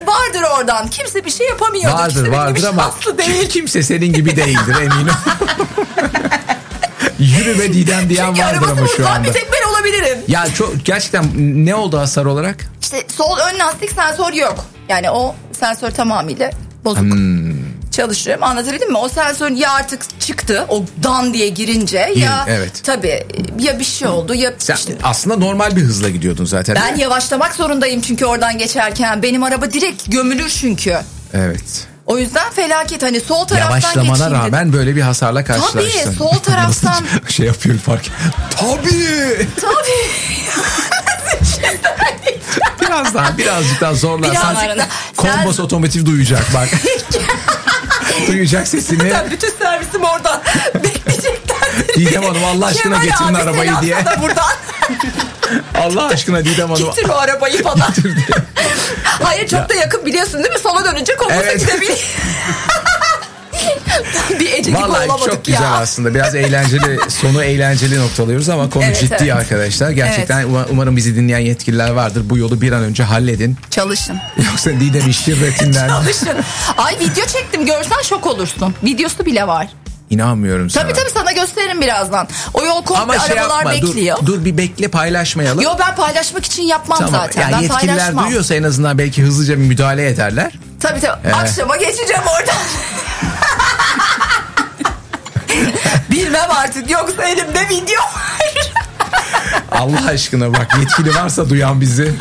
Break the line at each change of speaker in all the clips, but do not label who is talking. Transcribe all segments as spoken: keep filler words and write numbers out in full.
Vardır oradan. Kimse bir şey yapamıyordur.
Vardır
kimse
vardır ama değil. Kimse senin gibi değildir eminim. Yürü be Didem diyen
Çünkü
vardır ama şu anda.
bir tek ben olabilirim.
Ya çok gerçekten ne oldu hasar olarak?
İşte sol ön lastik sensör yok. Yani o sensör tamamıyla bozuk. Hmm. Çalışıyorum. Anlatabildim mi? O sensörün ya artık çıktı. O dan diye girince
Girin,
ya
evet.
Tabii ya bir şey oldu ya
Sen
işte.
aslında normal bir hızla gidiyordun zaten.
Ben yavaşlamak zorundayım çünkü oradan geçerken. Benim araba direkt gömülür çünkü.
Evet.
O yüzden felaket, hani sol taraftan
yavaşlamana
geçeyim
rağmen
dedim.
böyle bir hasarla karşılaştın.
Tabii sol taraftan.
şey yapıyor fark. Tabii.
Tabii.
Biraz daha birazcık daha zorlarsan Kombos
Sen...
Otomotiv duyacak bak. Duyacak sesini.
Zaten bütün servisim oradan bekleyecekler.
Didem Hanım Allah aşkına
Kemal
getirin
abi,
arabayı diye.
Buradan.
Allah aşkına Didem Hanım.
Getir o arabayı bana. Hayır çok ya. Da yakın biliyorsun değil mi? Sola dönünce Kombos'a evet. Gidebilir. Bir ececik olamadık ya.
Vallahi çok güzel ya. Aslında biraz eğlenceli, sonu eğlenceli noktalıyoruz ama konu evet, ciddi evet. Arkadaşlar. Gerçekten evet. Umarım bizi dinleyen yetkililer vardır. Bu yolu bir an önce halledin.
Çalışın.
Yoksa Didem şirretinden.
Çalışın. Ay video çektim, görsen şok olursun. Videosu bile var.
İnanmıyorum sana.
Tabii tabii sana gösteririm birazdan. O yol komple
ama şey
arabalar
yapma,
bekliyor.
Dur, dur bir bekle, paylaşmayalım.
Yo ben paylaşmak için yapmam tamam. Zaten.
Yani
ben
yetkililer
paylaşmam.
duyuyorsa en azından belki hızlıca bir müdahale ederler.
Tabii tabii. Ee... Akşama geçeceğim oradan. Bilmem artık, yoksa elimde video var.
Allah aşkına bak, yetkili varsa duyan bizi.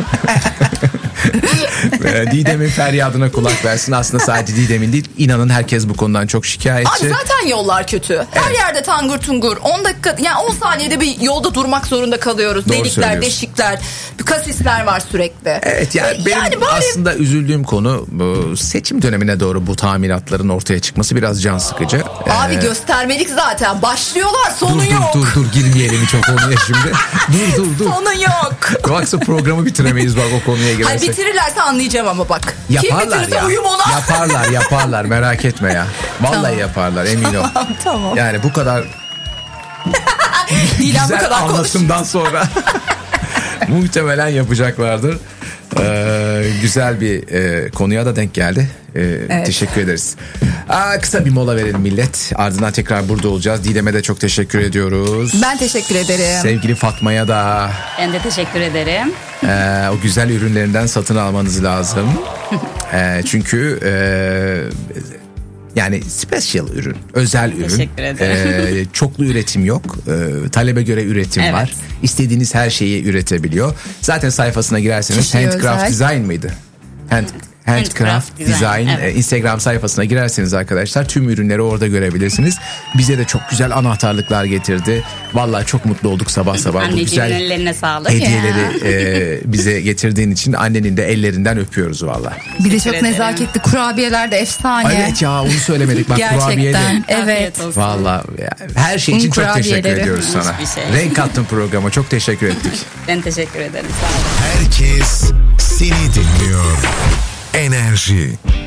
Didem'in feryadına kulak versin. Aslında sadece Didem'in değil, inanın herkes bu konudan çok şikayetçi.
Abi zaten yollar kötü. Her evet. Yerde tangır tungur. on dakika yani on saniyede bir yolda durmak zorunda kalıyoruz. Doğru delikler, deşikler, kasisler var sürekli.
Evet yani ee, benim yani bari... aslında üzüldüğüm konu bu seçim dönemine doğru bu tamiratların ortaya çıkması biraz can sıkıcı.
Abi ee... göstermelik zaten. Başlıyorlar, sonu
dur,
yok.
Dur dur dur girmeyelim hiç o konuya şimdi. dur dur dur.
Sonu yok.
Yoksa programı bitiremeyiz bak o konuya girersek.
Hayır bitirirlerse anlayacağım ama bak.
Yaparlar ya.
Uyum ona.
Yaparlar yaparlar merak etme ya. Vallahi tamam. Yaparlar emin ol.
Tamam tamam.
Yani bu kadar güzel bu kadar anlatımdan sonra muhtemelen yapacaklardır. Ee, güzel bir e, konuya da denk geldi. Ee, evet. Teşekkür ederiz. Aa, kısa bir mola verelim millet. Ardından tekrar burada olacağız. Didem'e de çok teşekkür ediyoruz.
Ben teşekkür ederim.
Sevgili Fatma'ya da.
Ben de teşekkür ederim.
Ee, o güzel ürünlerinden satın almanız lazım. ee, çünkü e, yani special ürün, özel ürün.
Teşekkür ederim.
Ee, çoklu üretim yok. Ee, talebe göre üretim evet. Var. İstediğiniz her şeyi üretebiliyor. Zaten sayfasına girerseniz kişi Handcraft özel. Design mıydı? Hand Handcraft, Handcraft Design, Design. Evet. Instagram sayfasına girerseniz arkadaşlar tüm ürünleri orada görebilirsiniz. Bize de çok güzel anahtarlıklar getirdi. Vallahi çok mutlu olduk sabah sabah.
Anneciğimin
bu güzel
ellerine sağlık.
hediyeleri e, bize getirdiğin için annenin de ellerinden öpüyoruz vallahi.
Bir de çok nezaketli kurabiyeler de efsane.
Evet ya onu söylemedik bak.
Gerçekten evet.
Vallahi her şey için çok teşekkür ediyoruz sana. Şey. Renk kattın programa, çok teşekkür ettik.
Ben teşekkür ederim. Sağ olun.
Herkes seni dinliyor. Enerji.